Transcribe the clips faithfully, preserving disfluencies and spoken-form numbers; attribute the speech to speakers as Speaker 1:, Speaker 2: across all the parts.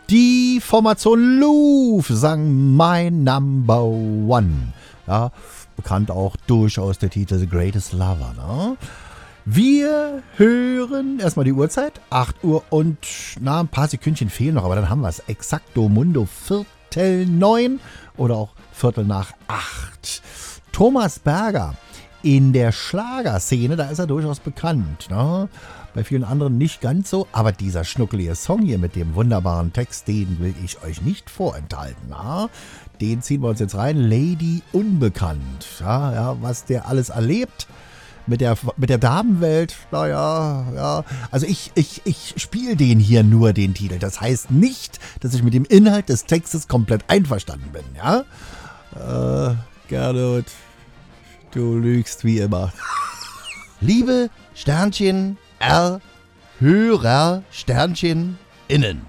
Speaker 1: Die Formation Louvre sang My Number One. Ja, bekannt auch durchaus der Titel The Greatest Lover. Ne? Wir hören erstmal die Uhrzeit. acht Uhr und na, ein paar Sekündchen fehlen noch, aber dann haben wir es. Exacto Mundo Viertel neun oder auch Viertel nach acht. Thomas Berger. In der Schlagerszene, da ist er durchaus bekannt. Ne? Bei vielen anderen nicht ganz so. Aber dieser schnuckelige Song hier mit dem wunderbaren Text, den will ich euch nicht vorenthalten. Na? Den ziehen wir uns jetzt rein. Lady Unbekannt. Ja, ja, was der alles erlebt mit der, mit der Damenwelt. Naja, ja. Also ich, ich, ich spiele den hier nur, den Titel. Das heißt nicht, dass ich mit dem Inhalt des Textes komplett einverstanden bin. Ja, äh, Gernot. Du lügst wie immer. Liebe Sternchen R, Hörer Sternchen innen.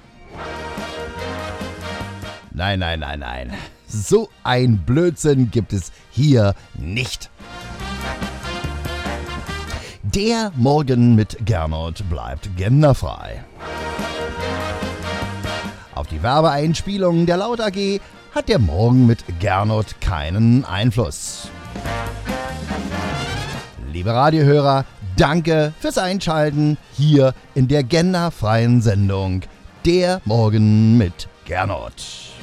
Speaker 1: Nein, nein, nein, nein. So ein Blödsinn gibt es hier nicht. Der Morgen mit Gernot bleibt genderfrei. Auf die Werbeeinspielung der Laut A G hat der Morgen mit Gernot keinen Einfluss. Liebe Radiohörer, danke fürs Einschalten hier in der genderfreien Sendung Der Morgen mit Gernot.